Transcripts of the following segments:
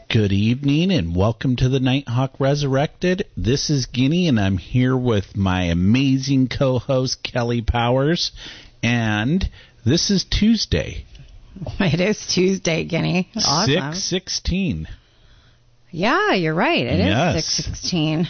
Good evening and welcome to the Nighthawk Resurrected. This is Guinea and I'm here with my amazing co-host Kelly Powers, and this is Tuesday. It is Tuesday, Guinea. Awesome. 6/16. Yeah, you're right. It is 6/16.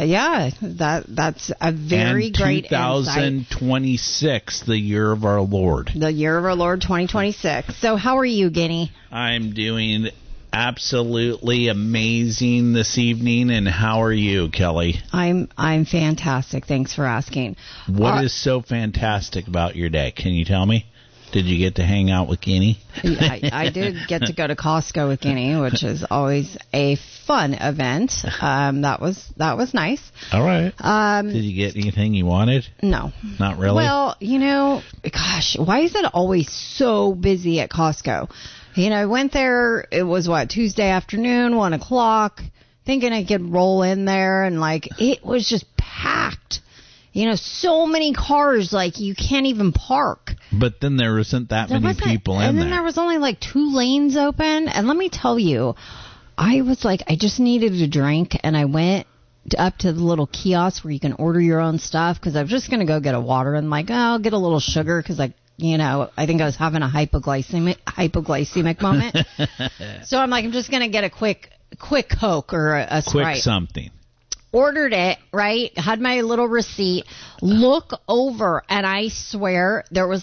That's a very great insight. 2026, the year of our Lord. The year of our Lord 2026. So how are you, Guinea? I'm doing absolutely amazing this evening, and how are you, Kelly? I'm fantastic. Thanks for asking. What is so fantastic about your day? Can you tell me? Did you get to hang out with Guinea? I did get to go to Costco with Guinea, which is always a fun event. That was nice. All right. Did you get anything you wanted? No. Not really? Well, gosh, why is it always so busy at Costco? I went there, it was Tuesday afternoon, 1 o'clock, thinking I could roll in there, and it was just packed. So many cars, you can't even park. But then there isn't that many people in there. And then there was only 2 lanes open. And let me tell you, I was I just needed a drink. And I went up to the little kiosk where you can order your own stuff. Because I was just going to go get a water. And I'll get a little sugar. Because I think I was having a hypoglycemic moment. So I'm just going to get a quick Coke or a Sprite. Quick something. Ordered it, right? Had my little receipt. Look over, and I swear there was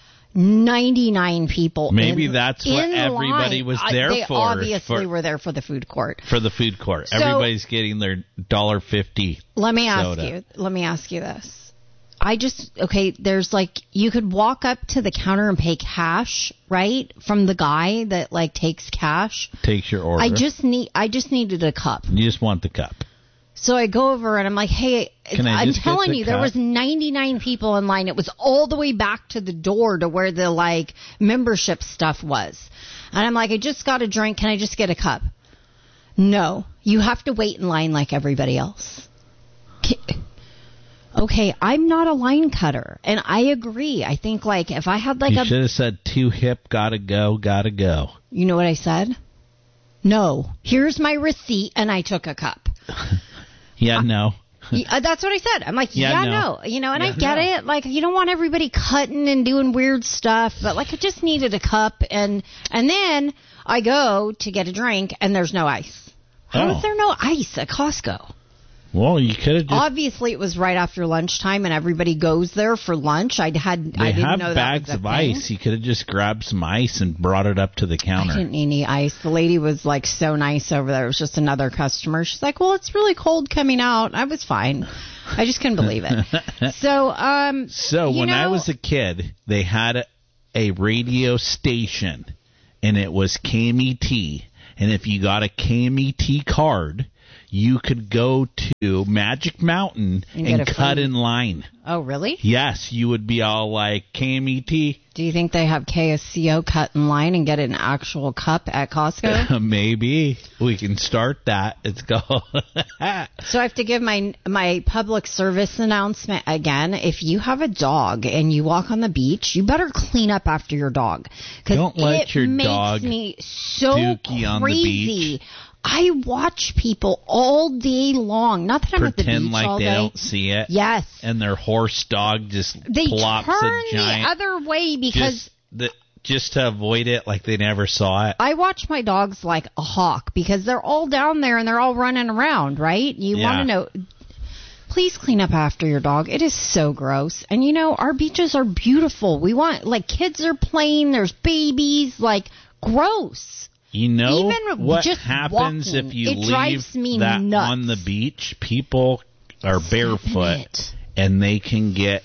99 people. Maybe that's what everybody was there they for. They obviously were there for the food court. For the food court. So, everybody's getting their $1.50 Let me ask you this. There's you could walk up to the counter and pay cash, right? From the guy that takes cash. Takes your order. I just needed a cup. You just want the cup. So I go over and I'm hey, I'm telling you, there was 99 people in line. It was all the way back to the door to where the membership stuff was. And I'm I just got a drink. Can I just get a cup? No, you have to wait in line like everybody else. Okay, I'm not a line cutter. And I agree. I think if I had you should have said too hip, gotta go. You know what I said? No, here's my receipt, and I took a cup. Yeah, no. That's what I said. I'm no. And I get it. You don't want everybody cutting and doing weird stuff, but I just needed a cup, and then I go to get a drink, and there's no ice. How is there no ice at Costco? Well, you could have just... Obviously, it was right after lunchtime, and everybody goes there for lunch. They have bags of ice. You could have just grabbed some ice and brought it up to the counter. I didn't need any ice. The lady was so nice over there. It was just another customer. She's well, it's really cold coming out. I was fine. I just couldn't believe it. So when I was a kid, they had a radio station, and it was KMET. And if you got a KMET card, you could go to Magic Mountain and cut in line. Oh, really? Yes, you would be all KMET. Do you think they have KSCO cut in line and get an actual cup at Costco? Maybe. We can start that. It's go. So I have to give my public service announcement again. If you have a dog and you walk on the beach, you better clean up after your dog. Don't let your dog makes me so dookie on the beach. I watch people all day long. Not that I'm at the beach all day. Pretend like they don't see it. Yes. And their horse dog just plops a giant... They turn the other way because... Just to avoid it, they never saw it. I watch my dogs like a hawk because they're all down there and they're all running around, right? You want to know... Please clean up after your dog. It is so gross. And, our beaches are beautiful. We want... kids are playing. There's babies. Gross. Even what just happens walking, if you leave that nuts. on the beach? People are barefoot and they can get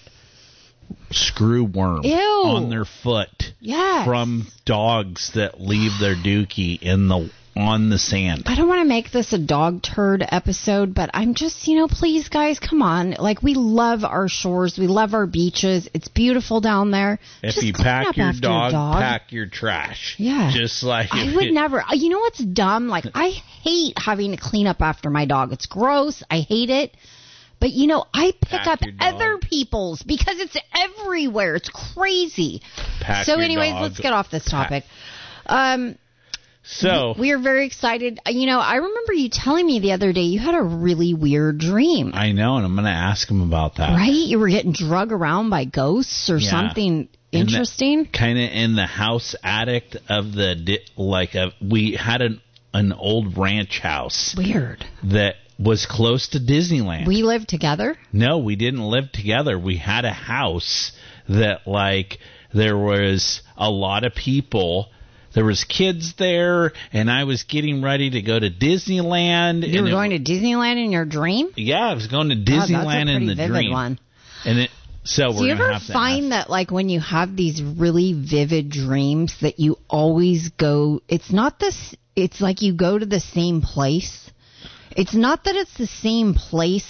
screw worm on their foot from dogs that leave their dookie on the sand. I don't want to make this a dog turd episode, but I'm just, please guys, come on. We love our shores. We love our beaches. It's beautiful down there. If just you pack your dog, pack your trash. Yeah. Just I would never. You know what's dumb? I hate having to clean up after my dog. It's gross. I hate it. But, I pick up other people's because it's everywhere. It's crazy. Pack so your anyways, dog. let's get off this topic. So we are very excited. You know, I remember you telling me the other day you had a really weird dream. I know, and I'm going to ask him about that. Right? You were getting drug around by ghosts or something interesting? Kind of in the house attic of we had an old ranch house. Weird. That was close to Disneyland. We lived together? No, we didn't live together. We had a house that, there was a lot of people. There was kids there, and I was getting ready to go to Disneyland. You were going to Disneyland in your dream? Yeah, I was going to Disneyland in the dream. That's a pretty vivid one. And do you ever find that, when you have these really vivid dreams, that you always go? It's not this. It's like you go to the same place. It's not that it's the same place,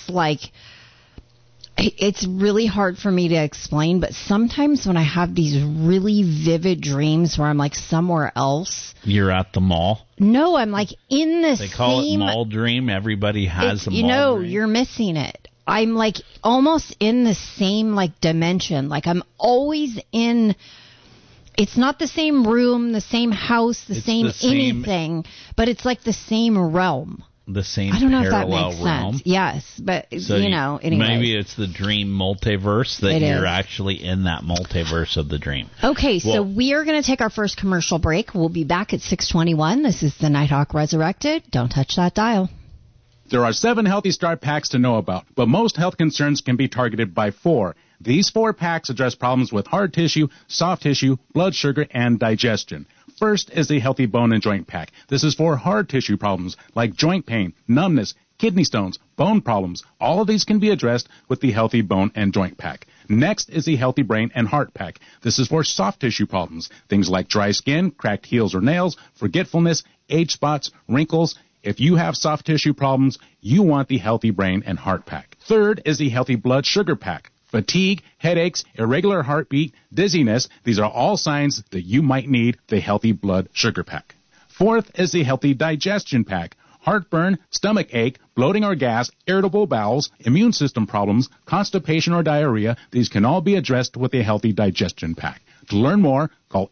it's really hard for me to explain, but sometimes when I have these really vivid dreams where I'm somewhere else. You're at the mall? No, I'm in the same. They call it mall dream. Everybody has a mall dream. You're missing it. I'm almost in the same dimension. I'm always in. It's not the same room, the same house, the same anything, but it's the same realm. The same I don't know parallel if that makes realm. Sense. Yes, but so anyway. Maybe it's the dream multiverse that you're actually in that multiverse of the dream. Okay, so we are going to take our first commercial break. We'll be back at 6:21. This is the Nighthawk Resurrected. Don't touch that dial. There are 7 Healthy Start packs to know about, but most health concerns can be targeted by 4. These 4 packs address problems with hard tissue, soft tissue, blood sugar, and digestion. First is the Healthy Bone and Joint Pack. This is for hard tissue problems like joint pain, numbness, kidney stones, bone problems. All of these can be addressed with the Healthy Bone and Joint Pack. Next is the Healthy Brain and Heart Pack. This is for soft tissue problems, things like dry skin, cracked heels or nails, forgetfulness, age spots, wrinkles. If you have soft tissue problems, you want the Healthy Brain and Heart Pack. Third is the Healthy Blood Sugar Pack. Fatigue, headaches, irregular heartbeat, dizziness, these are all signs that you might need the Healthy Blood Sugar Pack. Fourth is the Healthy Digestion Pack. Heartburn, stomach ache, bloating or gas, irritable bowels, immune system problems, constipation or diarrhea, these can all be addressed with a Healthy Digestion Pack. To learn more, call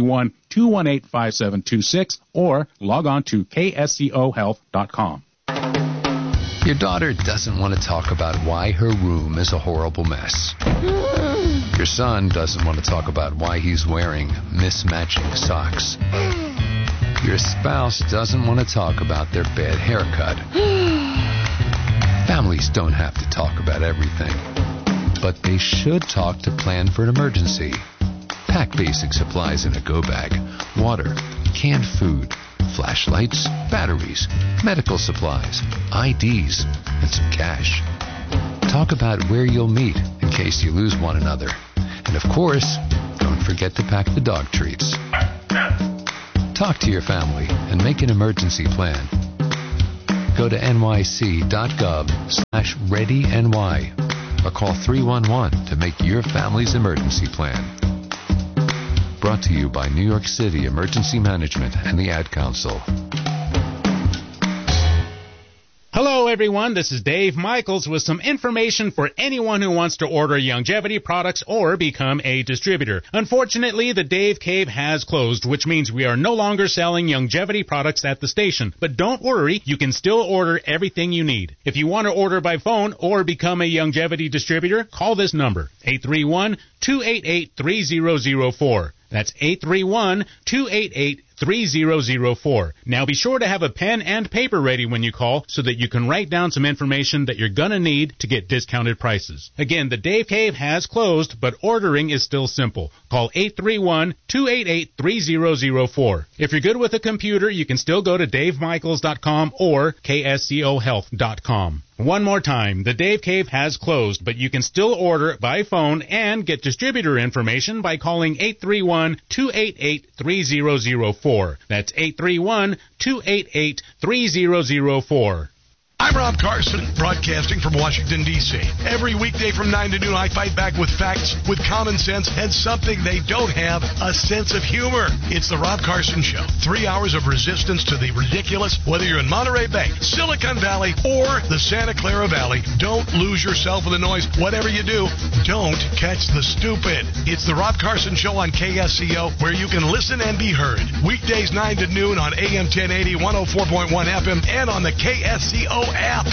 831-218-5726 or log on to kscohealth.com. Your daughter doesn't want to talk about why her room is a horrible mess. Your son doesn't want to talk about why he's wearing mismatching socks. Your spouse doesn't want to talk about their bad haircut. Families don't have to talk about everything, but they should talk to plan for an emergency. Pack basic supplies in a go bag: water, canned food, flashlights, batteries, medical supplies, IDs, and some cash. Talk about where you'll meet in case you lose one another. And of course, don't forget to pack the dog treats. Talk to your family and make an emergency plan. Go to nyc.gov/readyny or call 311 to make your family's emergency plan. Brought to you by New York City Emergency Management and the Ad Council. Hello, everyone. This is Dave Michaels with some information for anyone who wants to order Youngevity products or become a distributor. Unfortunately, the Dave Cave has closed, which means we are no longer selling Youngevity products at the station. But don't worry, you can still order everything you need. If you want to order by phone or become a Youngevity distributor, call this number, 831-288-3004. That's 831-288-3004. Now be sure to have a pen and paper ready when you call so that you can write down some information that you're going to need to get discounted prices. Again, the Dave Cave has closed, but ordering is still simple. Call 831-288-3004. If you're good with a computer, you can still go to davemichaels.com or kscohealth.com. One more time, the Dave Cave has closed, but you can still order by phone and get distributor information by calling 831-288-3004. That's 831-288-3004. I'm Rob Carson, broadcasting from Washington, D.C. Every weekday from 9 to noon, I fight back with facts, with common sense, and something they don't have, a sense of humor. It's the Rob Carson Show. 3 hours of resistance to the ridiculous, whether you're in Monterey Bay, Silicon Valley, or the Santa Clara Valley. Don't lose yourself in the noise. Whatever you do, don't catch the stupid. It's the Rob Carson Show on KSCO, where you can listen and be heard. Weekdays 9 to noon on AM 1080, 104.1 FM, and on the KSCO app.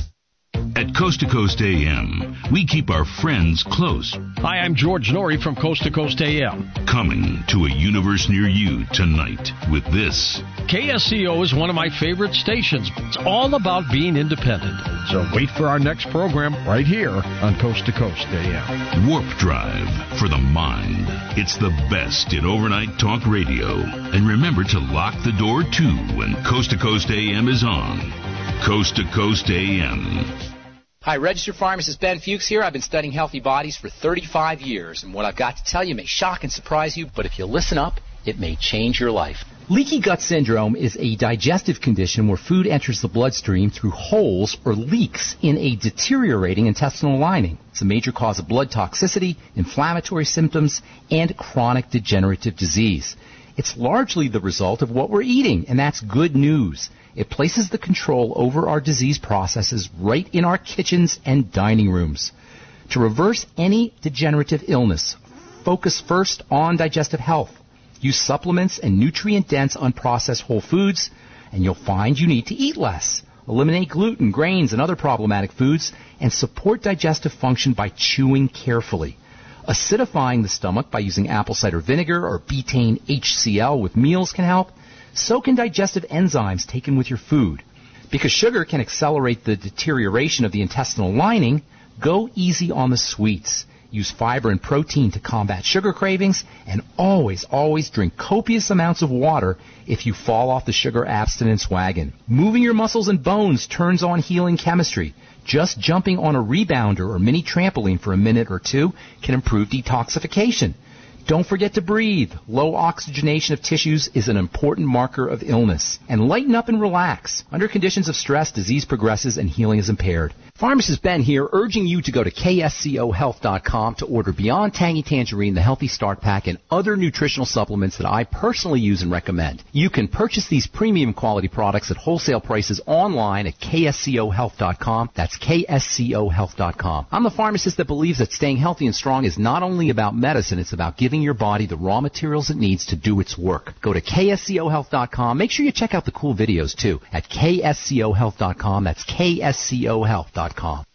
At Coast to Coast AM, we keep our friends close. Hi, I'm George Norrie from Coast to Coast AM. Coming to a universe near you tonight with this. KSCO is one of my favorite stations. It's all about being independent. So wait for our next program right here on Coast to Coast AM. Warp Drive for the mind. It's the best in overnight talk radio. And remember to lock the door too when Coast to Coast AM is on. Coast to Coast AM. Hi, registered pharmacist Ben Fuchs here. I've been studying healthy bodies for 35 years, and what I've got to tell you may shock and surprise you, but if you listen up, it may change your life. Leaky gut syndrome is a digestive condition where food enters the bloodstream through holes or leaks in a deteriorating intestinal lining. It's a major cause of blood toxicity, inflammatory symptoms, and chronic degenerative disease. It's largely the result of what we're eating, and that's good news. It places the control over our disease processes right in our kitchens and dining rooms. To reverse any degenerative illness, focus first on digestive health. Use supplements and nutrient-dense unprocessed whole foods, and you'll find you need to eat less. Eliminate gluten, grains, and other problematic foods, and support digestive function by chewing carefully. Acidifying the stomach by using apple cider vinegar or betaine HCl with meals can help. So can digestive enzymes taken with your food. Because sugar can accelerate the deterioration of the intestinal lining, go easy on the sweets. Use fiber and protein to combat sugar cravings, and always drink copious amounts of water if you fall off the sugar abstinence wagon. Moving your muscles and bones turns on healing chemistry. Just jumping on a rebounder or mini trampoline for a minute or two can improve detoxification. Don't forget to breathe. Low oxygenation of tissues is an important marker of illness. And lighten up and relax. Under conditions of stress, disease progresses and healing is impaired. Pharmacist Ben here, urging you to go to KSCOHealth.com to order Beyond Tangy Tangerine, the Healthy Start Pack, and other nutritional supplements that I personally use and recommend. You can purchase these premium quality products at wholesale prices online at KSCOHealth.com. That's KSCOHealth.com. I'm the pharmacist that believes that staying healthy and strong is not only about medicine, it's about giving your body the raw materials it needs to do its work. Go to KSCOHealth.com. Make sure you check out the cool videos, too, at KSCOHealth.com. That's KSCOHealth.com.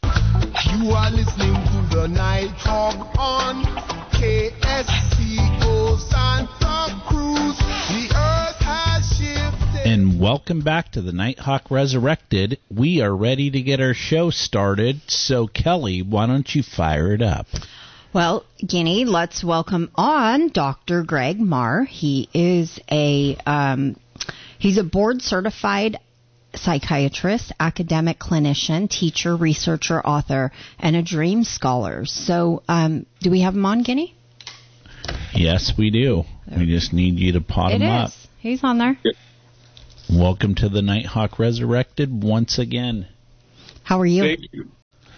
You are listening to the Night Talk on KSCO Santa Cruz. The earth has shifted. And welcome back to the Nighthawk Resurrected. We are ready to get our show started. So, Kelly, why don't you fire it up? Well, Guinea, let's welcome on Dr. Greg Marr. He is he's a board-certified psychiatrist, academic clinician, teacher, researcher, author, and a dream scholar. So, do we have him on, Guinea? Yes, we do. We just need you to pot him up. He's on there. Welcome to the Nighthawk Resurrected once again. How are you? Thank you.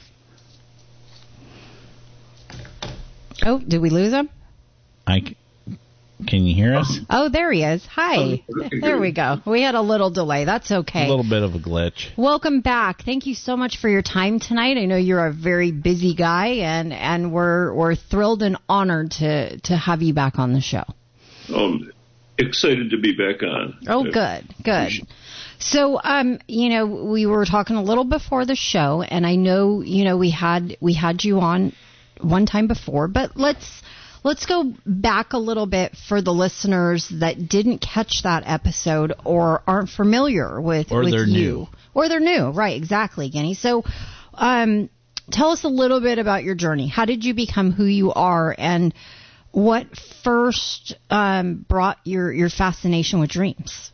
Oh, did we lose him? Can you hear us? Oh, there he is. Hi. There we go. We had a little delay. That's okay. A little bit of a glitch. Welcome back. Thank you so much for your time tonight. I know you're a very busy guy, and we're thrilled and honored to have you back on the show. Excited to be back on. Oh, good. So, we were talking a little before the show, and I know, we had you on one time before, but let's go back a little bit for the listeners that didn't catch that episode or aren't familiar with they're you. New. Or they're new. Right, exactly, Guinea. So, tell us a little bit about your journey. How did you become who you are, and what first brought your fascination with dreams?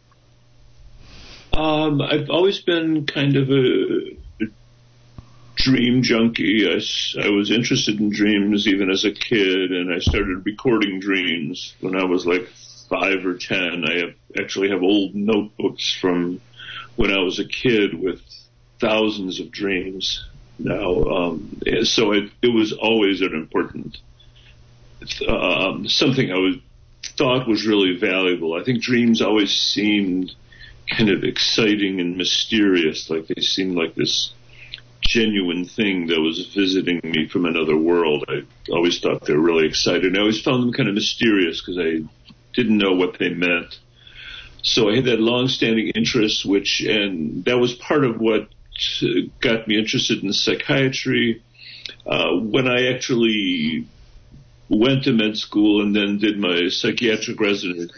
I've always been kind of a dream junkie. I was interested in dreams even as a kid, and I started recording dreams when I was like 5 or 10. I actually have old notebooks from when I was a kid with thousands of dreams now. So it was always an important something I thought was really valuable. I think dreams always seemed kind of exciting and mysterious, like they seemed like this genuine thing that was visiting me from another world. I always thought they were really exciting. I always found them kind of mysterious because I didn't know what they meant. So I had that long-standing interest, and that was part of what got me interested in psychiatry. When I actually went to med school and then did my psychiatric residency,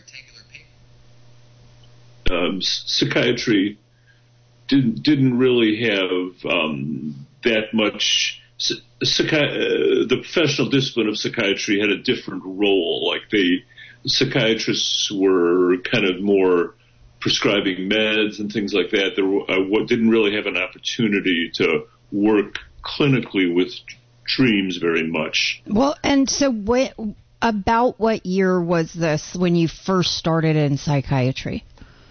psychiatry didn't really have that much. The professional discipline of psychiatry had a different role. Like psychiatrists were kind of more prescribing meds and things like that. I didn't really have an opportunity to work clinically with dreams very much. Well, and so about what year was this when you first started in psychiatry?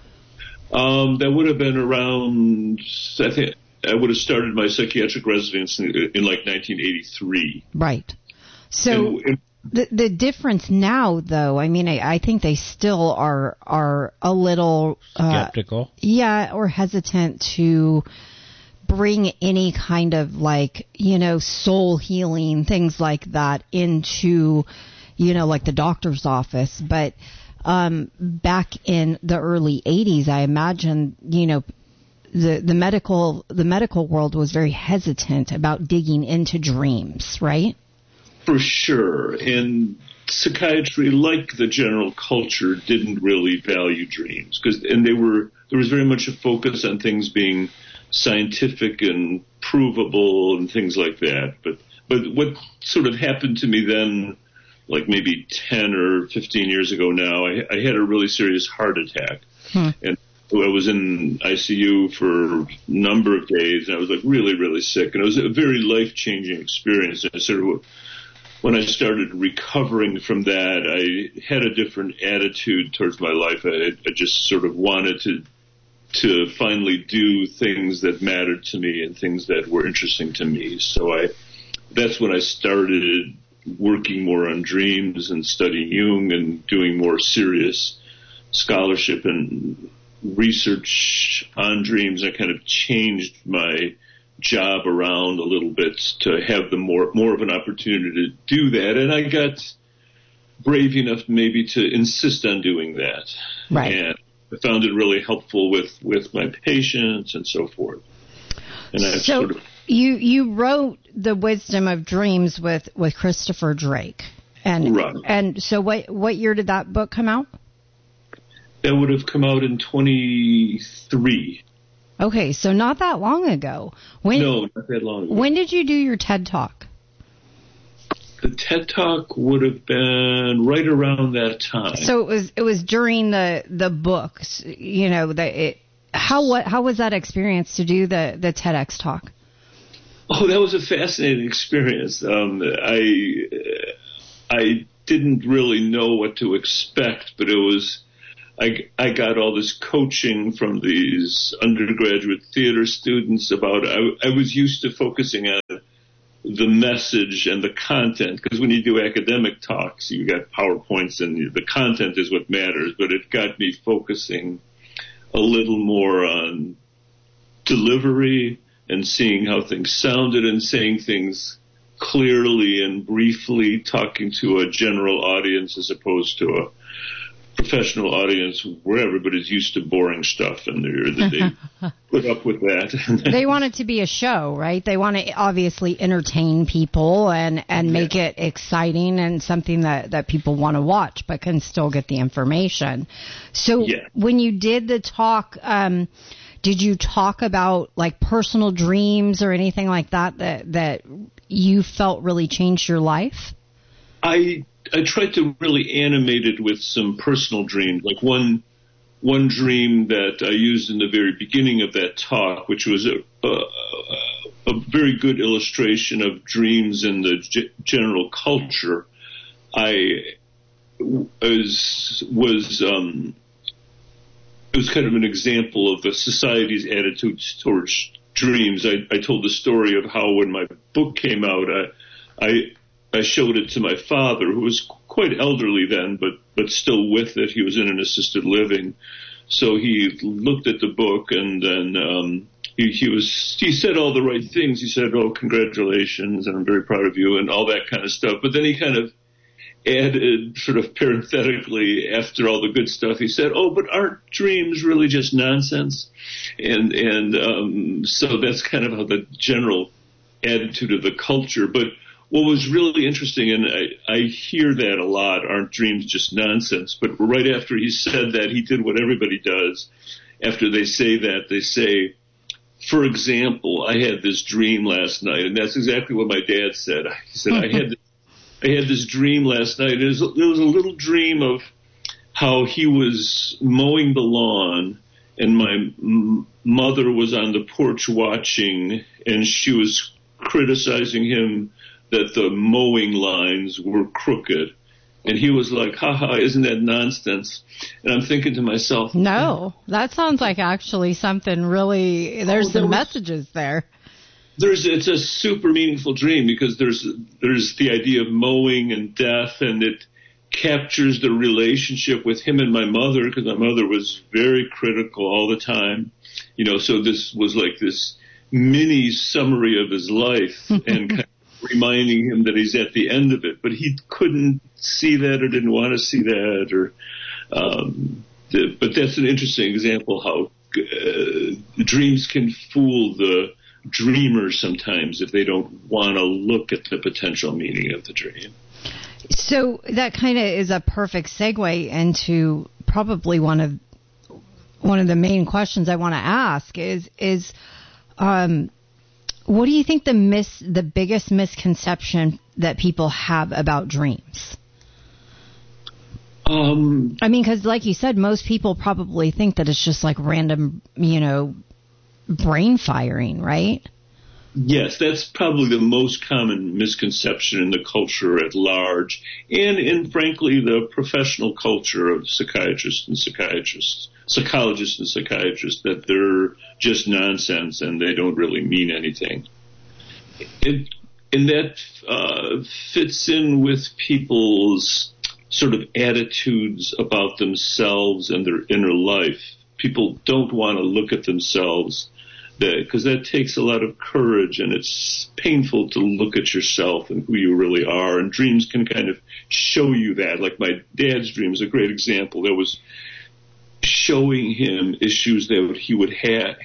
That would have been around, I think I would have started my psychiatric residency in like 1983. Right. So the difference now, though, I mean, I think they still are a little skeptical. Or hesitant to bring any kind of soul healing, things like that into, like the doctor's office. But back in the early 80s, I imagine, the medical world was very hesitant about digging into dreams, right? For sure. And psychiatry, like the general culture, didn't really value dreams there was very much a focus on things being scientific and provable and things like that. But what sort of happened to me then, like maybe 10 or 15 years ago now, I had a really serious heart attack. And I was in ICU for a number of days, and I was like really, really sick. And it was a very life-changing experience. And when I started recovering from that, I had a different attitude towards my life. I just sort of wanted to finally do things that mattered to me and things that were interesting to me. So that's when I started working more on dreams and studying Jung and doing more serious scholarship and research on dreams. I kind of changed my job around a little bit to have more of an opportunity to do that, and I got brave enough maybe to insist on doing that. Right. And I found it really helpful with my patients and so forth. And you wrote The Wisdom of Dreams with Christopher Drake, and right. And so what year did that book come out? That would have come out in 23. Okay, so not that long ago. No, not that long ago. When did you do your TED Talk? The TED Talk would have been right around that time. So it was during the books, how was that experience to do the TEDx talk? Oh, that was a fascinating experience. I didn't really know what to expect, but it was. I got all this coaching from these undergraduate theater students about. I was used to focusing on the message and the content, because when you do academic talks, you got PowerPoints and the content is what matters. But it got me focusing a little more on delivery and seeing how things sounded and saying things clearly and briefly, talking to a general audience as opposed to a professional audience where everybody's used to boring stuff and they put up with that. They want it to be a show, right? They want to obviously entertain people and make it exciting and something that people want to watch but can still get the information. So when you did the talk, did you talk about like personal dreams or anything like that you felt really changed your life? I tried to really animate it with some personal dreams, like one dream that I used in the very beginning of that talk, which was a very good illustration of dreams in the general culture. It was kind of an example of the society's attitudes towards dreams. I told the story of how when my book came out, I showed it to my father, who was quite elderly then, but still with it. He was in an assisted living. So he looked at the book, and then he said all the right things. He said, "Oh, congratulations, and I'm very proud of you," and all that kind of stuff. But then he kind of added, sort of parenthetically, after all the good stuff, he said, "Oh, but aren't dreams really just nonsense?" And so that's kind of how the general attitude of the culture. But what was really interesting, and I hear that a lot, aren't dreams just nonsense? But right after he said that, he did what everybody does. After they say that, they say, "For example, I had this dream last night," and that's exactly what my dad said. He said, I had this dream last night. It was a little dream of how he was mowing the lawn, and my mother was on the porch watching, and she was criticizing him that the mowing lines were crooked. And he was like, "Haha, isn't that nonsense?" And I'm thinking to myself, no, that sounds like actually something really, there's some messages there. It's a super meaningful dream, because there's the idea of mowing and death, and it captures the relationship with him and my mother, because my mother was very critical all the time. So this was like this mini summary of his life, and kind of reminding him that he's at the end of it, but he couldn't see that or didn't want to see that, but that's an interesting example how dreams can fool the dreamer sometimes if they don't want to look at the potential meaning of the dream. So that kind of is a perfect segue into probably one of the main questions I want to ask is what do you think the biggest misconception that people have about dreams? I mean, because like you said, most people probably think that it's just like random, brain firing, right? Yes, that's probably the most common misconception in the culture at large, and in, frankly, the professional culture of psychologists and psychiatrists, that they're just nonsense and they don't really mean anything. And that fits in with people's sort of attitudes about themselves and their inner life. People don't want to look at themselves, because that takes a lot of courage, and it's painful to look at yourself and who you really are. And dreams can kind of show you that. Like my dad's dream is a great example. That was showing him issues that he would had,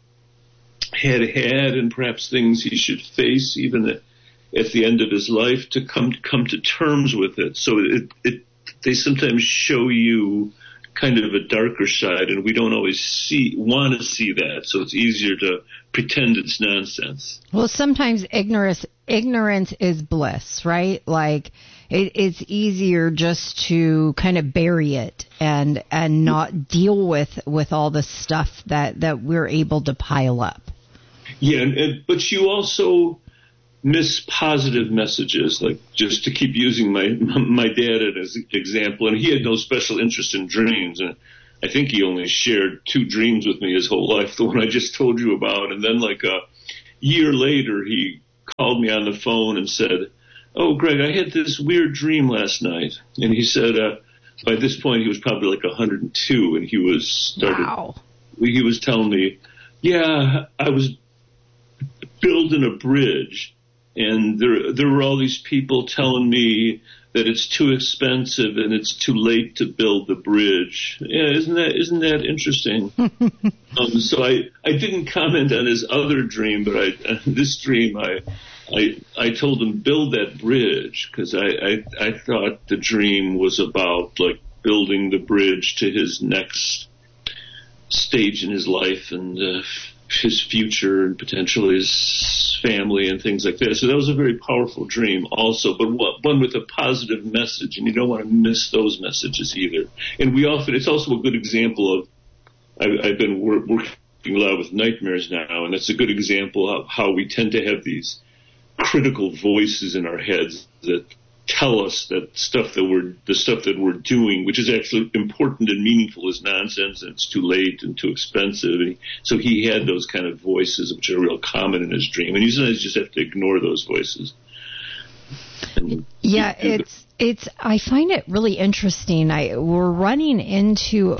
and perhaps things he should face even at the end of his life, to come to terms with it. So they sometimes show you kind of a darker side, and we don't always want to see that, so it's easier to pretend it's nonsense. Well, sometimes ignorance is bliss, right? Like it's easier just to kind of bury it and not deal with all the stuff that we're able to pile up. Yeah, but you also miss positive messages, like, just to keep using my dad as an example, and he had no special interest in dreams, and I think he only shared 2 dreams with me his whole life, the one I just told you about, and then like a year later he called me on the phone and said, "Oh, Greg, I had this weird dream last night," and he said, by this point he was probably like 102, and he was telling me, "Yeah, I was building a bridge, and there were all these people telling me that it's too expensive and it's too late to build the bridge." Yeah, isn't that interesting? So I didn't comment on his other dream, but this dream I told him, build that bridge, because I thought the dream was about like building the bridge to his next stage in his life and his future and potentially his family and things like that. So that was a very powerful dream also, but one with a positive message, and you don't want to miss those messages either. And it's also a good example of, I've been working a lot with nightmares now, and that's a good example of how we tend to have these critical voices in our heads that tell us that the stuff that we're doing, which is actually important and meaningful, is nonsense and it's too late and too expensive. And so he had those kind of voices which are real common in his dream, and you sometimes just have to ignore those voices. Yeah, it's. I find it really interesting. We're running into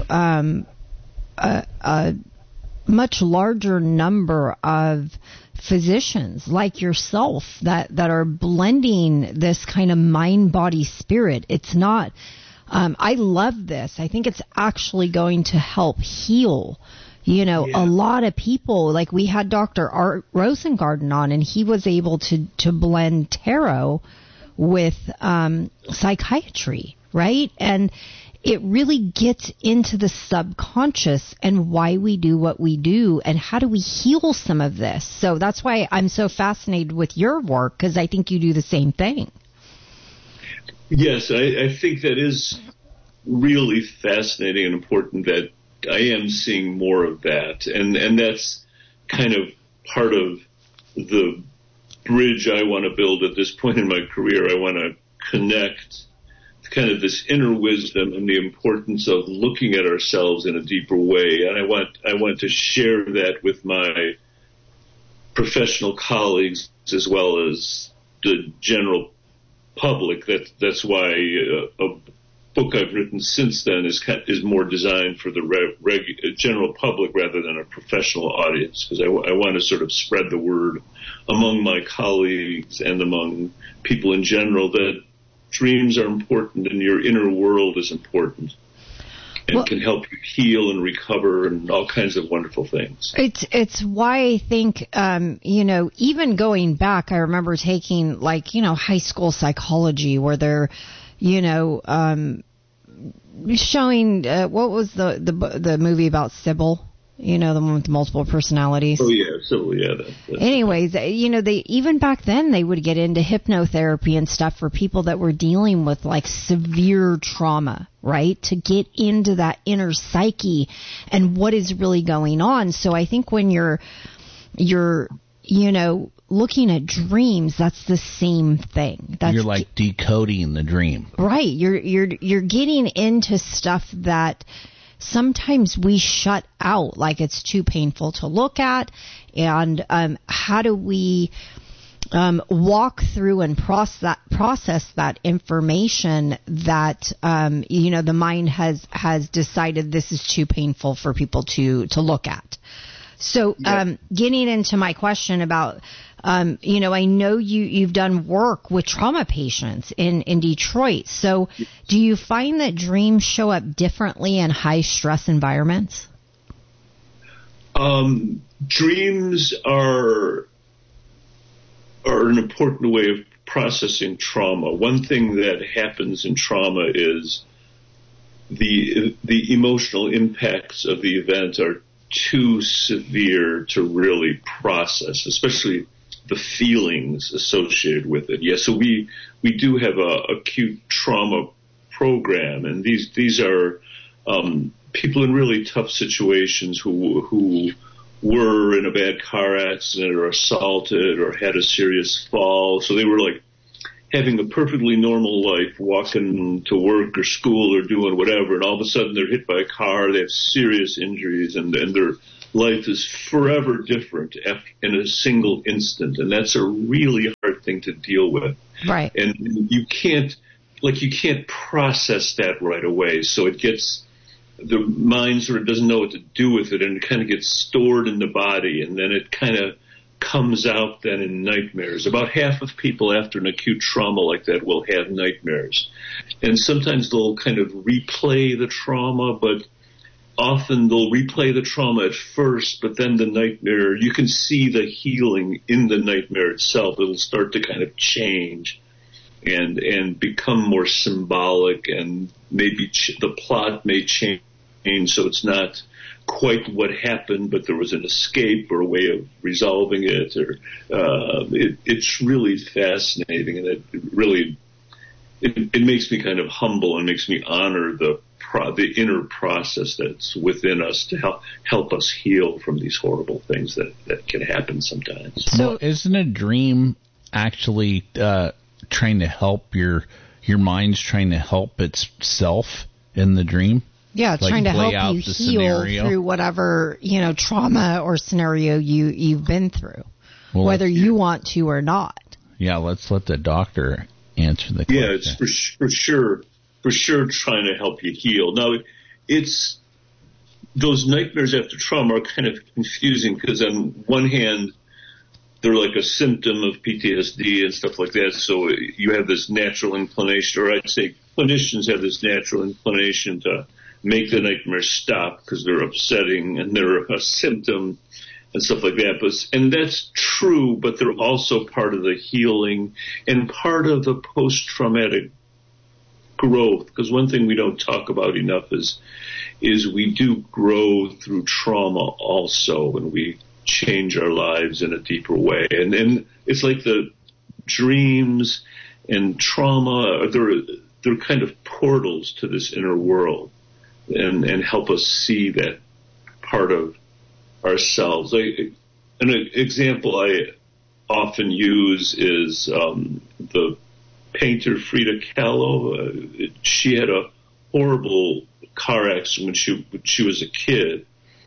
a much larger number of physicians like yourself that are blending this kind of mind, body, spirit. It's not. I love this. I think it's actually going to help heal. A lot of people, like we had Dr. Art Rosengarten on, and he was able to blend tarot with psychiatry, right? And it really gets into the subconscious and why we do what we do and how do we heal some of this. So that's why I'm so fascinated with your work, because I think you do the same thing. Yes, I think that is really fascinating and important, that I am seeing more of that. And that's kind of part of the bridge I want to build at this point in my career. I want to connect kind of this inner wisdom and the importance of looking at ourselves in a deeper way. And I want to share that with my professional colleagues as well as the general public. That's why a book I've written since then is more designed for the general public rather than a professional audience, because I want to sort of spread the word among my colleagues and among people in general that dreams are important and your inner world is important and can help you heal and recover and all kinds of wonderful things. It's why I think, even going back, I remember taking high school psychology where they're, showing, what was the movie about Sybil? The one with multiple personalities. Oh, yeah. So, yeah. Anyways, they even back then they would get into hypnotherapy and stuff for people that were dealing with severe trauma, right? To get into that inner psyche and what is really going on. So I think when you're looking at dreams, that's the same thing. You're decoding the dream. Right. You're getting into stuff that sometimes we shut out, like it's too painful to look at. And how do we walk through and process that information that the mind has decided this is too painful for people to look at. So getting into my question about I know you've done work with trauma patients in Detroit. So do you find that dreams show up differently in high stress environments? Dreams are an important way of processing trauma. One thing that happens in trauma is the emotional impacts of the event are too severe to really process, especially the feelings associated with it. Yeah, so we do have a acute trauma program, and these are people in really tough situations who were in a bad car accident or assaulted or had a serious fall. So they were having a perfectly normal life, walking to work or school or doing whatever, and all of a sudden they're hit by a car, they have serious injuries, and their life is forever different in a single instant. And that's a really hard thing to deal with. Right. And you can't process that right away. So the mind sort of doesn't know what to do with it, and it kind of gets stored in the body, and then it kind of comes out then in nightmares. About half of people after an acute trauma like that will have nightmares. And sometimes they'll kind of replay the trauma, but often they'll replay the trauma at first, but then the nightmare, you can see the healing in the nightmare itself. It'll start to kind of change and become more symbolic, and maybe the plot may change so it's not quite what happened, but there was an escape or a way of resolving it. Or it's really fascinating, and it makes me kind of humble and makes me honor the inner process that's within us to help us heal from these horrible things that can happen sometimes. So, isn't a dream actually trying to help your mind's trying to help itself in the dream? Yeah, it's like trying to play help out you the heal scenario? through whatever, trauma or scenario you've been through, Well, whether you want to or not. Yeah, let's let the doctor answer the question. Yeah, it's for sure trying to help you heal. Now, it's those nightmares after trauma are kind of confusing because on one hand, they're like a symptom of PTSD and stuff like that. So you have this natural inclination, or I'd say clinicians have this natural inclination to make the nightmares stop because they're upsetting and they're a symptom and stuff like that. And that's true, but they're also part of the healing and part of the post-traumatic growth. Because one thing we don't talk about enough is we do grow through trauma also, and we change our lives in a deeper way. And then it's like the dreams and trauma, they're kind of portals to this inner world and help us see that part of ourselves. An example I often use is the painter Frida Kahlo. She had a horrible car accident when she was a kid,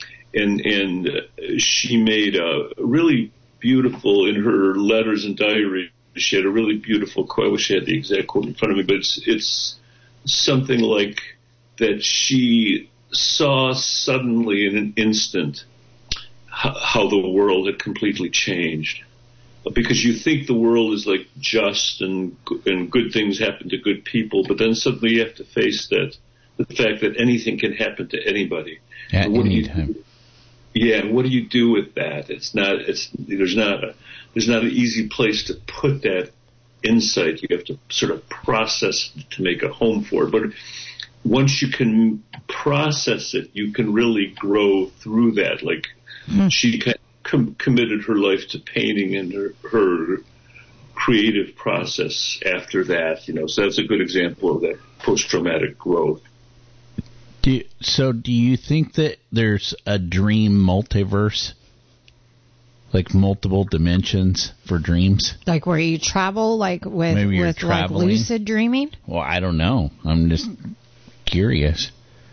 and she made a really beautiful, in her letters and diary, she had a really beautiful quote. I wish I had the exact quote in front of me, but it's something like that she saw suddenly in an instant how the world had completely changed. Because you think the world is like just and good things happen to good people, but then suddenly you have to face the fact that anything can happen to anybody. At any time. Yeah, what do you do with that? There's not an easy place to put that insight. You have to sort of process it to make a home for it. But once you can process it, you can really grow through that. Like she committed her life to painting and her creative process after that. So that's a good example of that post-traumatic growth. Do you think that there's a dream multiverse? Like multiple dimensions for dreams? Like where you travel, like with like lucid dreaming? Well, I don't know. I'm just curious.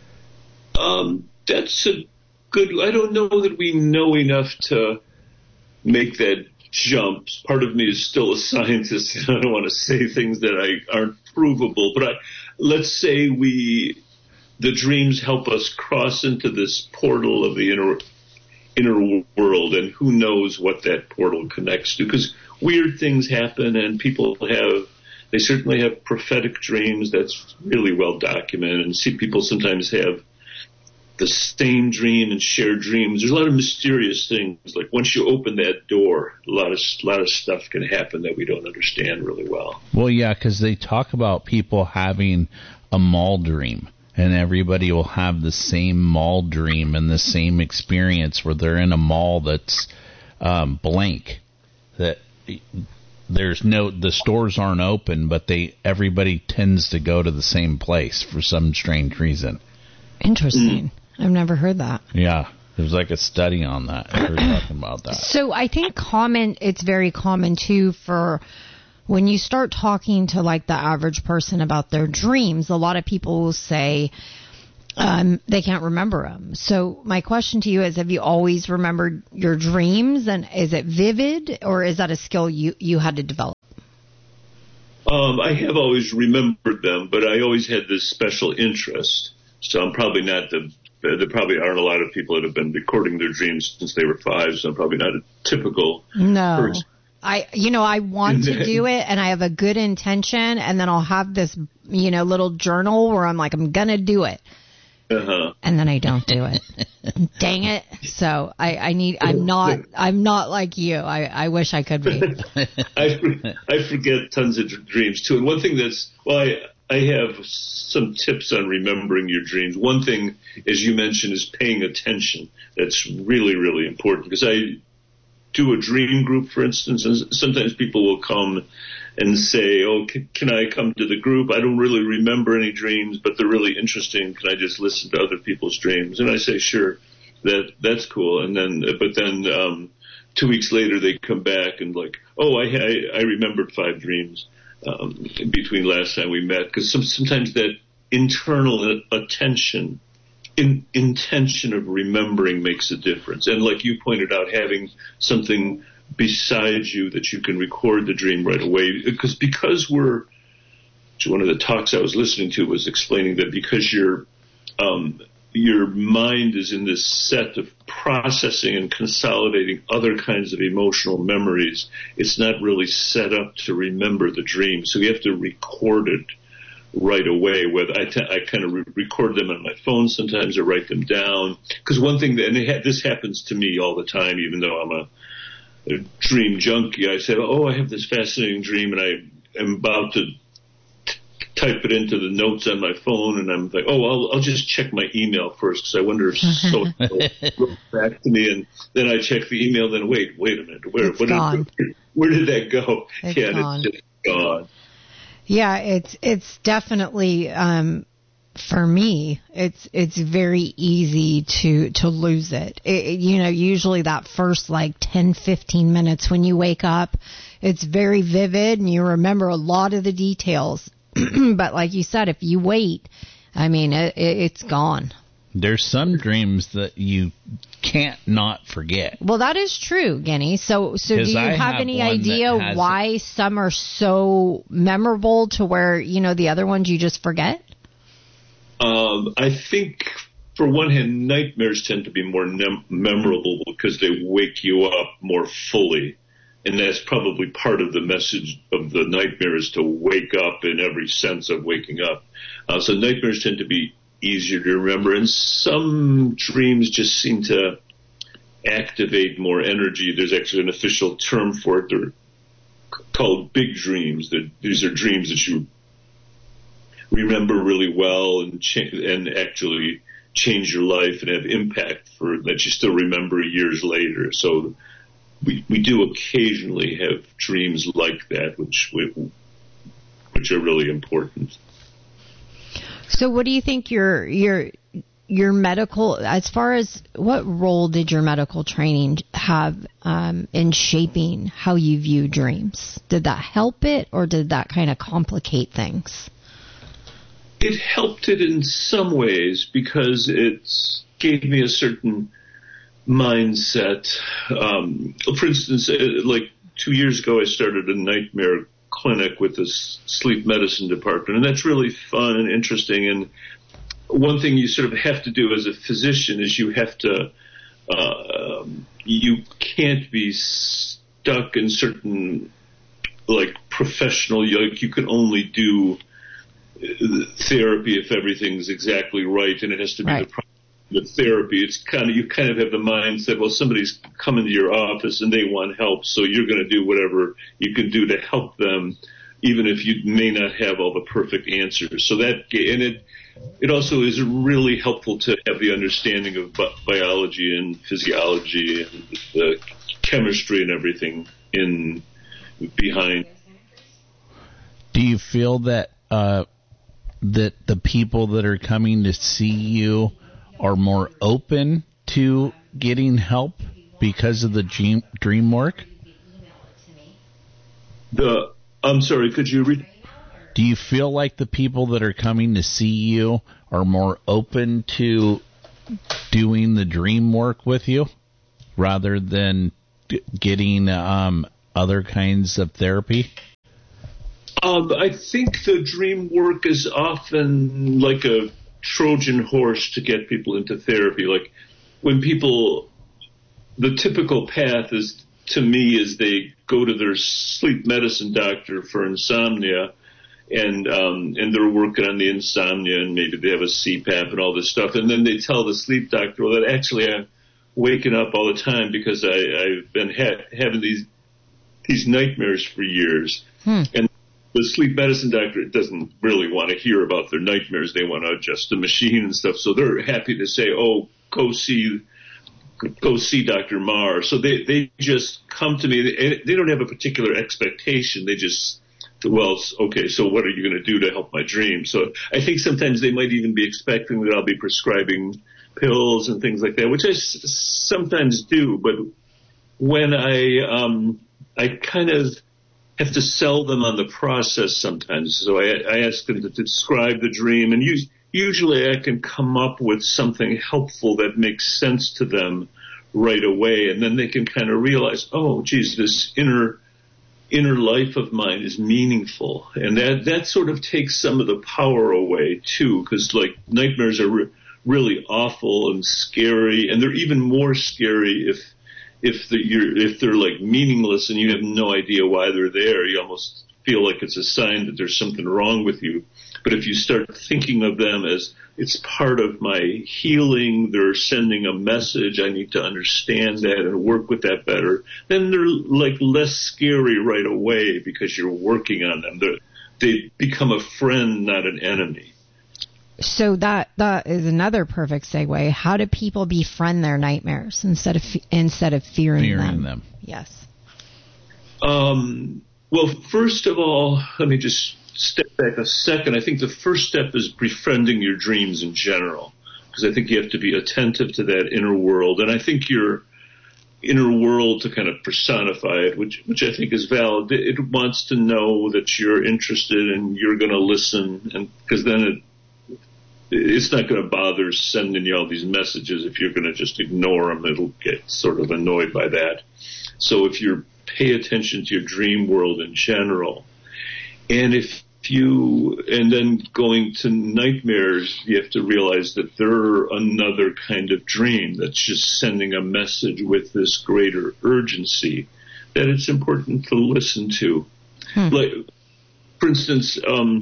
That's a good... I don't know that we know enough to make that jump. Part of me is still a scientist, and I don't want to say things that aren't provable. But let's say the dreams help us cross into this portal of the inner world, and who knows what that portal connects to, because weird things happen, and they certainly have prophetic dreams. That's really well documented, and see people sometimes have the same dream and share dreams. There's a lot of mysterious things. Like once you open that door, a lot of stuff can happen that we don't understand really well. Well, yeah, because they talk about people having a mall dream. And everybody will have the same mall dream and the same experience where they're in a mall that's blank. That the stores aren't open, but everybody tends to go to the same place for some strange reason. Interesting. I've never heard that. Yeah, there's like a study on that. I heard talking about that. So I think it's very common too for when you start talking to like the average person about their dreams, a lot of people will say they can't remember them. So my question to you is, have you always remembered your dreams, and is it vivid, or is that a skill you had to develop? I have always remembered them, but I always had this special interest. So I'm probably not there probably aren't a lot of people that have been recording their dreams since they were 5, so I'm probably not a typical person. I want to do it, and I have a good intention, and then I'll have this, little journal where I'm like, I'm gonna do it, and then I don't do it. Dang it! So I'm not like you. I wish I could be. I forget tons of dreams too, and one thing I have some tips on remembering your dreams. One thing, as you mentioned, is paying attention. That's really, really important, because I do a dream group, for instance, and sometimes people will come and say, oh, can I come to the group? I don't really remember any dreams, but they're really interesting. Can I just listen to other people's dreams? And I say, sure, that's cool. And then 2 weeks later they come back and like, oh, I remembered 5 dreams. between last time we met, because sometimes that internal intention of remembering makes a difference. And like you pointed out, having something beside you that you can record the dream right away, because one of the talks I was listening to was explaining that because your mind is in this set of processing and consolidating other kinds of emotional memories, it's not really set up to remember the dream. So you have to record it right away. Whether I kind of record them on my phone sometimes, or write them down. Because one thing this happens to me all the time, even though I'm a dream junkie. I say, I have this fascinating dream, and I am about to type it into the notes on my phone, and I'm like, I'll just check my email first, because I wonder if so wrote back to me, and then I check the email. Then wait a minute, where did that go? It's gone. It's gone. Yeah, it's definitely for me. It's very easy to lose it. Usually that first 10-15 minutes when you wake up, it's very vivid and you remember a lot of the details. But like you said, if you wait, it's gone. There's some dreams that you can't not forget. Well, that is true, Guinea. So do you have any idea why some are so memorable to where, the other ones you just forget? I think, for one hand, nightmares tend to be more memorable because they wake you up more fully. And that's probably part of the message of the nightmare, is to wake up in every sense of waking up. So nightmares tend to be easier to remember. And some dreams just seem to activate more energy. There's actually an official term for it. They're called big dreams. These are dreams that you remember really well and actually change your life and have impact that you still remember years later. So we do occasionally have dreams like that, which are really important. So what do you think your medical, as far as what role did your medical training have in shaping how you view dreams? Did that help it, or did that kind of complicate things? It helped it in some ways, because it gave me a certain mindset. For instance, 2 years ago, I started a nightmare clinic with this sleep medicine department, and that's really fun and interesting. And one thing you sort of have to do as a physician is you have to, you can't be stuck in certain professional, you can only do therapy if everything's exactly right, and it has to be the therapy. It's you kind of have the mindset, well, somebody's coming to your office and they want help, so you're going to do whatever you can do to help them, even if you may not have all the perfect answers. So it also is really helpful to have the understanding of biology and physiology and the chemistry and everything behind. Do you feel that that the people that are coming to see you are more open to getting help because of the dream work? I'm sorry, could you read? Do you feel like the people that are coming to see you are more open to doing the dream work with you rather than getting other kinds of therapy? I think the dream work is often like a Trojan horse to get people into therapy. Like when the typical path is, to me, is they go to their sleep medicine doctor for insomnia, and they're working on the insomnia, and maybe they have a CPAP and all this stuff, and then they tell the sleep doctor, well, that actually I'm waking up all the time because I've been having these nightmares for years. And the sleep medicine doctor doesn't really want to hear about their nightmares. They want to adjust the machine and stuff. So they're happy to say, go see Dr. Marr. So they just come to me. They don't have a particular expectation. They just, okay, so what are you going to do to help my dream? So I think sometimes they might even be expecting that I'll be prescribing pills and things like that, which I sometimes do. But when I kind of have to sell them on the process sometimes. So I ask them to describe the dream, and usually I can come up with something helpful that makes sense to them right away, and then they can kind of realize, oh, geez, this inner life of mine is meaningful, and that sort of takes some of the power away too, because like nightmares are really awful and scary, and they're even more scary if they're like meaningless and you have no idea why they're there. You almost feel like it's a sign that there's something wrong with you. But if you start thinking of them as it's part of my healing, they're sending a message, I need to understand that and work with that better, then they're like less scary right away because you're working on them. They become a friend, not an enemy. So that is another perfect segue. How do people befriend their nightmares instead of fearing them? Yes. Well, first of all, let me just step back a second. I think the first step is befriending your dreams in general, because I think you have to be attentive to that inner world. And I think your inner world, to kind of personify it, which I think is valid, it wants to know that you're interested and you're going to listen, and because then it's not going to bother sending you all these messages. If you're going to just ignore them, it'll get sort of annoyed by that. So if you pay attention to your dream world in general, and and then going to nightmares, you have to realize that they're another kind of dream that's just sending a message with this greater urgency that it's important to listen to. Like, for instance,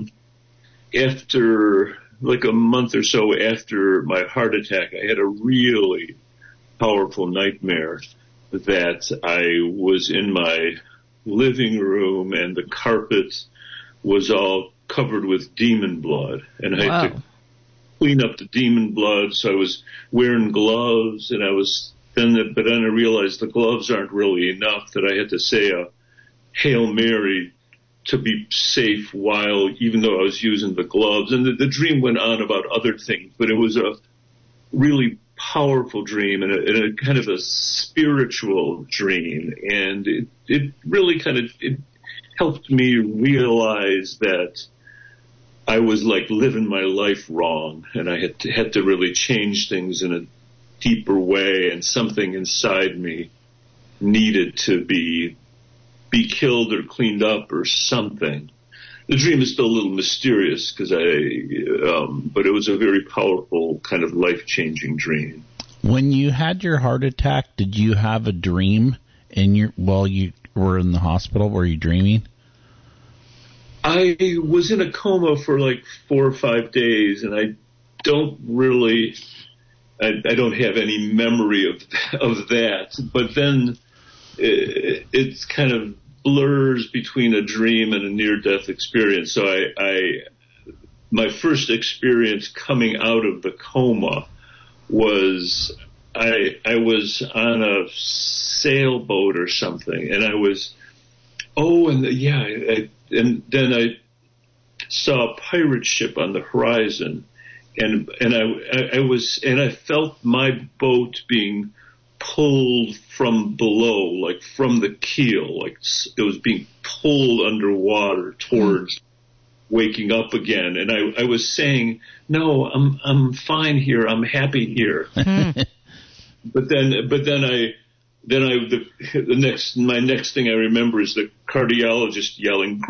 after like a month or so after my heart attack, I had a really powerful nightmare that I was in my living room and the carpet was all covered with demon blood, and I had to clean up the demon blood. So I was wearing gloves, and but then I realized the gloves aren't really enough, that I had to say a Hail Mary to be safe even though I was using the gloves. And the dream went on about other things, but it was a really powerful dream and a kind of a spiritual dream. And it really it helped me realize that I was like living my life wrong, and I had to really change things in a deeper way, and something inside me needed to be killed or cleaned up or something. The dream is still a little mysterious but it was a very powerful kind of life-changing dream. When you had your heart attack, did you have a dream while you were in the hospital? Were you dreaming? I was in a coma for like 4 or 5 days, and I don't have any memory of that. But then it's kind of blurs between a dream and a near-death experience. So my first experience coming out of the coma was I was on a sailboat or something, and and then I saw a pirate ship on the horizon, and I felt my boat being pulled from below, like from the keel, like it was being pulled underwater towards waking up again. And I was saying, no, I'm fine here. I'm happy here. But then my next thing I remember is the cardiologist yelling,